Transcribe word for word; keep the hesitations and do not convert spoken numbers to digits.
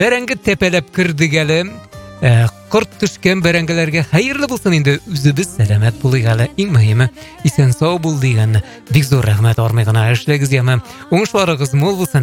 Бәрәңге тәпәләп кірдік әлі. Ә, құрт түшкен бәрәңгілерге хайырлы болсын енді үзібіз сәлемет болдық әлі. Ең мәйімі исен сау бол деген бик зор рәхмет армайғана әшлігіз емі. Оңышларығыз мол болсын.